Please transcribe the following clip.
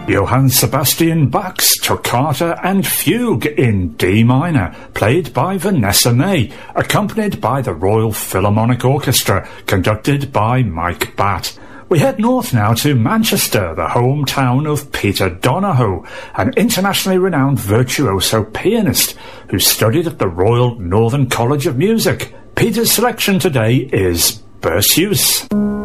Johann Sebastian Bach's Toccata and Fugue in D minor, played by Vanessa May, accompanied by the Royal Philharmonic Orchestra, conducted by Mike Batt. We head north now to Manchester, the hometown of Peter Donohoe, an internationally renowned virtuoso pianist who studied at the Royal Northern College of Music. Peter's selection today is Berceuse.